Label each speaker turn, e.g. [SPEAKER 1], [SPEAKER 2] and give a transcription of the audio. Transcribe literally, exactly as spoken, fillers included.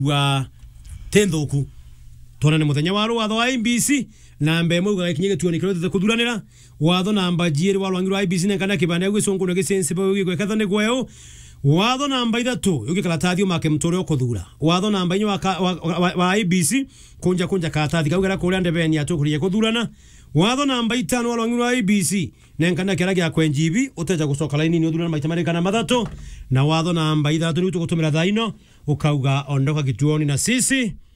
[SPEAKER 1] wa tendhoku tonane muthenya wa watho wa I B C na mbe muga gakinyege tuoni kirothe kuthuranira watho namba jiri wa rwangi rwa I B C nekana kibande gwisonguno gisense bo gigwekatha ne gweo watho namba ithatu yugi kalatathio make mtore okuthura watho namba inyo wa, wa, wa, wa I B C kunja kunja katathi kaugera kuria ndebeni atukurie kuthurana watho namba itano wa rwangi rwa I B C nenkana kira gya kwenjibi uteja gucoka laini ni uthurana maita marikana mathatu na watho namba ithatu ni tugutumira thaino ukauga ondoka kituoni na sisi